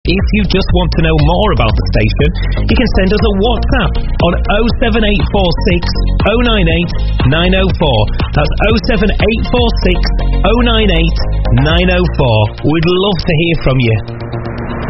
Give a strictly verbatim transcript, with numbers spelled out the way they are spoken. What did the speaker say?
If you just want to know more about the station, you can send us a WhatsApp on oh seven eight four six, oh nine eight, nine oh four. That's oh seven eight four six, oh nine eight, nine oh four. We'd love to hear from you.